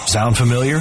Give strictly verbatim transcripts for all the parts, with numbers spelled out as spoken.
Sound familiar?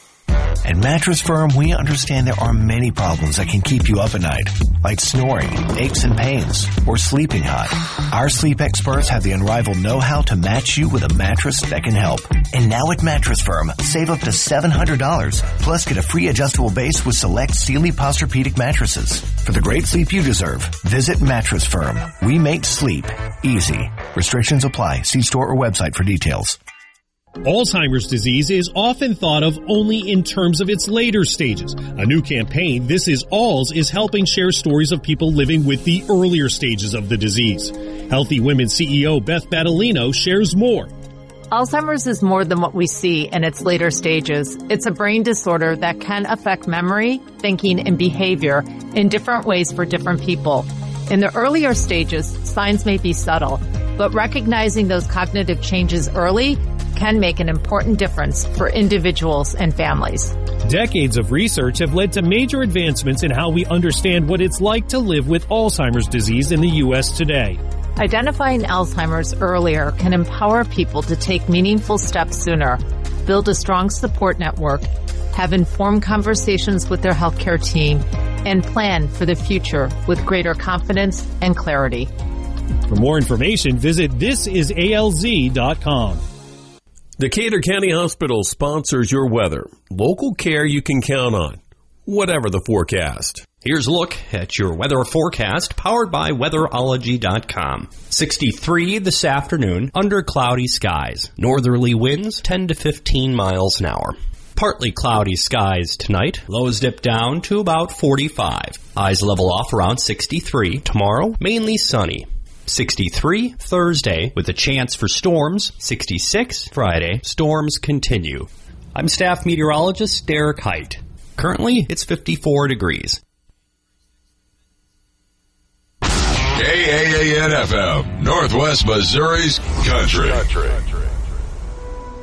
At Mattress Firm, we understand there are many problems that can keep you up at night, like snoring, aches and pains, or sleeping hot. Our sleep experts have the unrivaled know-how to match you with a mattress that can help. And now at Mattress Firm, save up to seven hundred dollars, plus get a free adjustable base with select Sealy Posturepedic mattresses. For the great sleep you deserve, visit Mattress Firm. We make sleep easy. Restrictions apply. See store or website for details. Alzheimer's disease is often thought of only in terms of its later stages. A new campaign, This Is Alz, is helping share stories of people living with the earlier stages of the disease. Healthy Women C E O Beth Battolino shares more. Alzheimer's is more than what we see in its later stages. It's a brain disorder that can affect memory, thinking, and behavior in different ways for different people. In the earlier stages, signs may be subtle, but recognizing those cognitive changes early can make an important difference for individuals and families. Decades of research have led to major advancements in how we understand what it's like to live with Alzheimer's disease in the U S today. Identifying Alzheimer's earlier can empower people to take meaningful steps sooner, build a strong support network, have informed conversations with their healthcare team, and plan for the future with greater confidence and clarity. For more information, visit this is A L Z dot com. Decatur County Hospital sponsors your weather. Local care you can count on, whatever the forecast. Here's a look at your weather forecast, powered by weatherology dot com. sixty-three this afternoon, under cloudy skies. Northerly winds ten to fifteen miles an hour. Partly cloudy skies tonight. Lows dip down to about forty-five. Highs level off around sixty-three. Tomorrow, mainly sunny. sixty-three Thursday with a chance for storms. sixty-six Friday. Storms continue. I'm staff meteorologist Derek Height. Currently, it's fifty-four degrees. K A A N F M, Northwest Missouri's Country. Country.